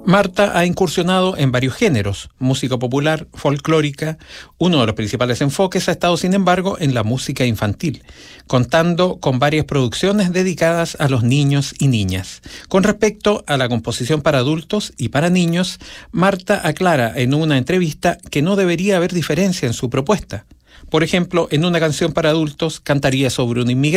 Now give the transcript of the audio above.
Marta ha incursionado en varios géneros, música popular, folclórica. Uno de los principales enfoques ha estado, sin embargo, en la música infantil, contando con varias producciones dedicadas a los niños y niñas. Con respecto a la composición para adultos y para niños, Marta aclara en una entrevista que no debería haber diferencia en su propuesta. Por ejemplo, en una canción para adultos cantaría sobre un inmigrante